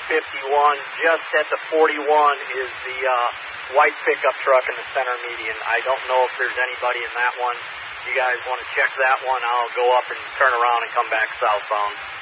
Just at the 41 is the white pickup truck in the center median. I don't know if there's anybody in that one. If you guys want to check that one, I'll go up and turn around and come back southbound.